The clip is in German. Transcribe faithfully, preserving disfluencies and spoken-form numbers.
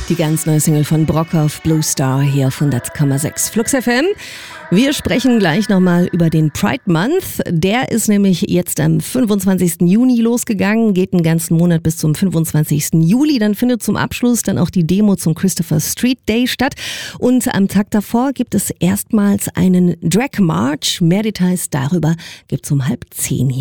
Die ganz neue Single von Brockhoff, Blue Star, hier auf hundert Komma sechs Flux F M. Wir sprechen gleich nochmal über den Pride Month. Der ist nämlich jetzt am fünfundzwanzigsten Juni losgegangen, geht einen ganzen Monat bis zum fünfundzwanzigsten Juli. Dann findet zum Abschluss dann auch die Demo zum Christopher Street Day statt. Und am Tag davor gibt es erstmals einen Drag March. Mehr Details darüber gibt's um halb zehn hier.